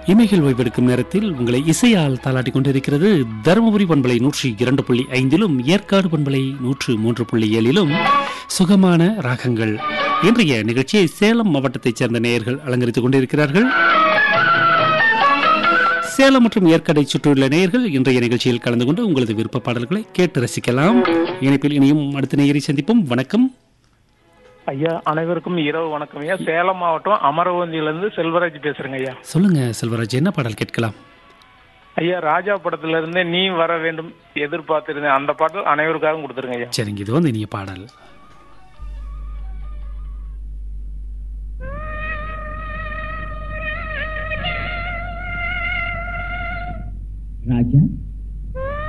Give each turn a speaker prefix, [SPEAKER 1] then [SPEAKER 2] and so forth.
[SPEAKER 1] இமைகள் ஓய்வெடுக்கும் நேரத்தில் உங்களை இசையால் தாளாட்டிக் கொண்டிருக்கிறது தருமபுரி பண்பலை 102.5 ஏற்காடு பண்பலை 103.7 சுகமான ராகங்கள். இன்றைய நிகழ்ச்சியை சேலம் மாவட்டத்தைச் சேர்ந்த நேயர்கள் அலங்கரித்துக் கொண்டிருக்கிறார்கள். சேலம் மற்றும் ஏற்காடை சுற்றியுள்ள நேயர்கள் இன்றைய நிகழ்ச்சியில் கலந்து கொண்டு உங்களது விருப்ப பாடல்களை கேட்டு ரசிக்கலாம். இணைப்பில் இனியும் அடுத்த நேயரை சந்திப்போம். வணக்கம்
[SPEAKER 2] ஐயா. அனைவருக்கும் இரவு வணக்கம் ஐயா. சேலம் மாவட்டம் அமரவந்தியிலிருந்து செல்வராஜ் பேசுறேங்க ஐயா.
[SPEAKER 1] சொல்லுங்க செல்வராஜ், என்ன பாடல் கேட்கலாம்?
[SPEAKER 2] ஐயா, ராஜா படத்துல இருந்து நீ வர வேண்டும் எதிர்பார்த்திருந்தேன், அந்த பாடல் அனைவருக்காகவும் கொடுத்துருங்க ஐயா.
[SPEAKER 1] சரிங்க, இது வந்து இனிய பாடல்.
[SPEAKER 3] ராஜா